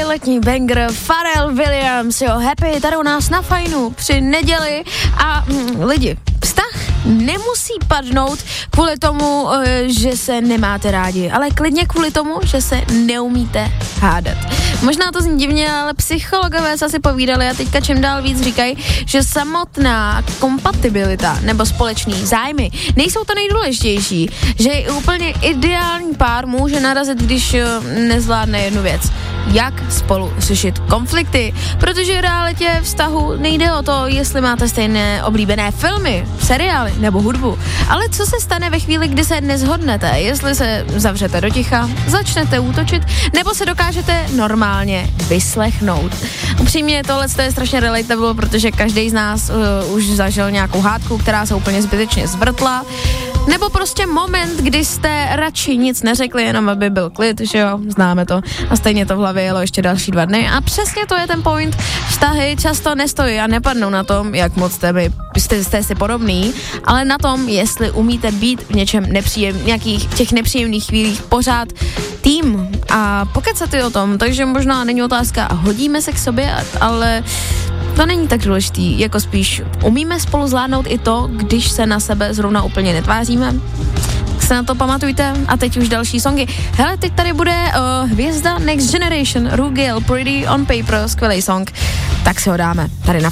letní banger Pharrell Williams, jo, Happy tady u nás na Fajnu při neděli a lidi, vztah nemusí padnout kvůli tomu, že se nemáte rádi, ale klidně kvůli tomu, že se neumíte hádat. Možná to zní divně, ale psychologové se asi povídali a teďka čím dál víc říkají, že samotná kompatibilita nebo společný zájmy nejsou to nejdůležitější, že i úplně ideální pár může narazit, když nezvládne jednu věc. Jak spolu řešit konflikty, protože v realitě vztahu nejde o to, jestli máte stejné oblíbené filmy, seriály nebo hudbu, ale co se stane ve chvíli, kdy se neshodnete, jestli se zavřete do ticha, začnete útočit, nebo se dokážete normálně vyslechnout. Upřímně tohle je strašně relatable, protože každý z nás už zažil nějakou hádku, která se úplně zbytečně zvrtla, nebo prostě moment, kdy jste radši nic neřekli, jenom aby byl klid, že jo, známe to, a stejně to v hlavě jelo ještě další 2 dny a přesně to je ten point. Vztahy často nestojí a nepadnou na tom, jak moc jste si podobný, ale na tom, jestli umíte být v něčem nějakých těch nepříjemných chvílích pořád tým a pokecat o tom, takže možná není otázka, hodíme se k sobě, ale to není tak důležitý, jako spíš umíme spolu zvládnout i to, když se na sebe zrovna úplně netváříme. Tak se na to pamatujte a teď už další songy. Hele, teď tady bude hvězda Next Generation, Rugal, Pretty on Paper, skvělý song, tak si ho dáme tady na